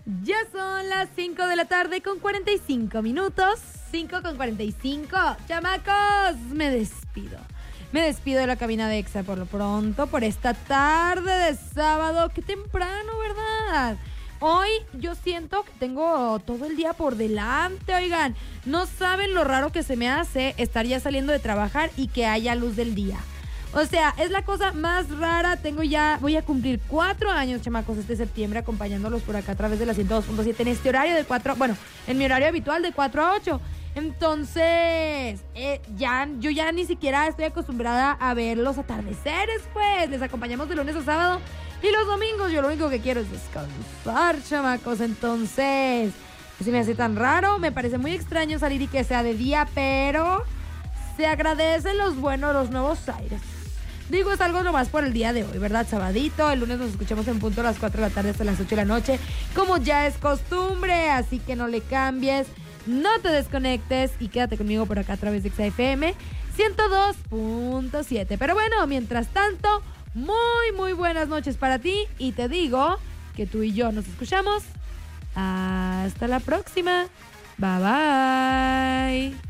Ya son las 5 de la tarde con 45 minutos. 5 con 45. Chamacos, me despido. Me despido de la cabina de Exa por lo pronto, por esta tarde de sábado. Qué temprano, ¿verdad? Hoy yo siento que tengo todo el día por delante, oigan. No saben lo raro que se me hace estar ya saliendo de trabajar y que haya luz del día. O sea, es la cosa más rara. Voy a cumplir 4 años, chamacos, este septiembre, acompañándolos por acá a través de la 102.7 en este horario de 4, bueno, en mi horario habitual de 4 a 8. Entonces, yo ya ni siquiera estoy acostumbrada a ver los atardeceres, pues. Les acompañamos de lunes a sábado y los domingos yo lo único que quiero es descansar, chamacos. Entonces, se me hace tan raro, me parece muy extraño salir y que sea de día, pero se agradecen los nuevos aires. Digo, es algo nomás por el día de hoy, ¿verdad? Sabadito, el lunes nos escuchamos en punto a las 4 de la tarde hasta las 8 de la noche, como ya es costumbre, así que no le cambies, no te desconectes y quédate conmigo por acá a través de XFM 102.7. Pero bueno, mientras tanto, muy buenas noches para ti y te digo que tú y yo nos escuchamos. Hasta la próxima. Bye bye.